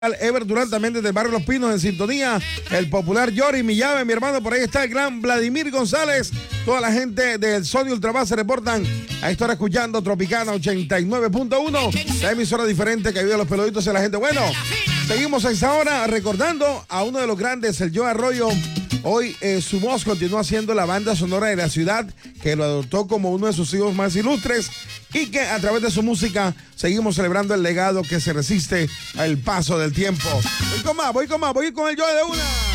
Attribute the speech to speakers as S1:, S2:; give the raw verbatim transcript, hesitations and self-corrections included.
S1: Ever Durán también desde el barrio Los Pinos en sintonía, el popular Yori Millave, mi hermano, por ahí está el gran Vladimir González, toda la gente del Sony Ultrabass se reportan a esta hora escuchando Tropicana ochenta y nueve punto uno, la emisora diferente que ayuda a los peluditos y a la gente. Bueno, seguimos a esta hora recordando a uno de los grandes, el Joe Arroyo. Hoy eh, su voz continúa siendo la banda sonora de la ciudad, que lo adoptó como uno de sus hijos más ilustres y que a través de su música seguimos celebrando el legado que se resiste al paso del tiempo. Voy con más, voy con más, voy con el Joe de una.